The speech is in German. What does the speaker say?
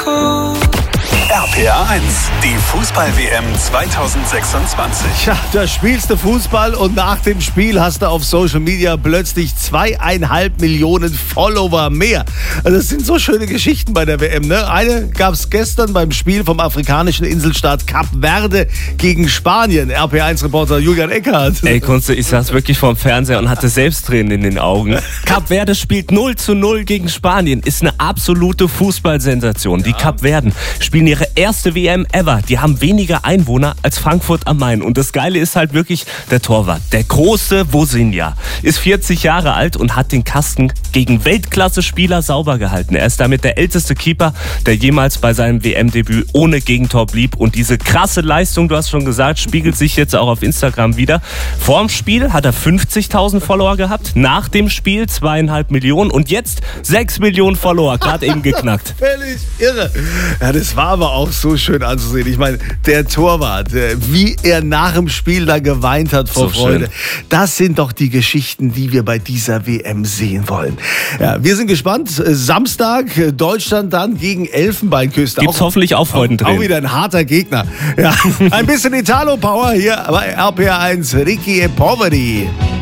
RPA 1, die Fußball-WM 2026. Tja, da spielst du Fußball und nach dem Spiel hast du auf Social Media plötzlich 2,5 Millionen Follower mehr. Also das sind so schöne Geschichten bei der WM, ne? Eine gab es gestern beim Spiel vom afrikanischen Inselstaat Kap Verde gegen Spanien. RPA1-Reporter Julian Eckhardt. Ey, Kunze, ich saß wirklich vorm Fernseher und hatte selbst Tränen in den Augen. Kap Verde spielt 0:0 gegen Spanien. Ist eine absolute Fußballsensation. Ja. Die Kapverden spielen ihre erste WM ever. Die haben weniger Einwohner als Frankfurt am Main. Und das Geile ist halt wirklich der Torwart. Der große Vozinha ist 40 Jahre alt und hat den Kasten gegen Weltklasse-Spieler sauber gehalten. Er ist damit der älteste Keeper, der jemals bei seinem WM-Debüt ohne Gegentor blieb. Und diese krasse Leistung, du hast schon gesagt, spiegelt sich jetzt auch auf Instagram wieder. Vorm Spiel hat er 50.000 Follower gehabt. Nach dem Spiel 2,5 Millionen. Und jetzt 6 Millionen Follower. Gerade eben geknackt. Völlig irre. Ja, das war aber auch so schön anzusehen. Ich meine, der Torwart, wie er nach dem Spiel da geweint hat vor Freude. Schön. Das sind doch die Geschichten, die wir bei dieser WM sehen wollen. Ja, wir sind gespannt. Samstag Deutschland dann gegen Elfenbeinküste. Gibt's hoffentlich auch Freudentränen. Auch wieder ein harter Gegner. Ja, ein bisschen Italo-Power hier bei RPA 1. Ricky e Poveri.